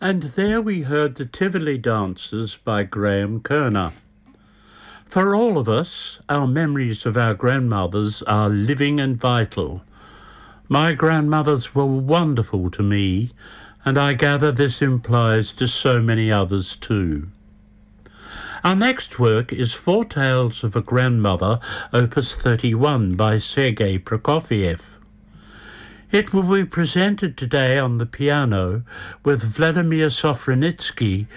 And there we heard the Tivoli Dances by Graham Kerner. For all of us, our memories of our grandmothers are living and vital. My grandmothers were wonderful to me, and I gather this implies to so many others too. Our next work is Four Tales of a Grandmother, Opus 31 by Sergei Prokofiev. It will be presented today on the piano with Vladimir Sofronitsky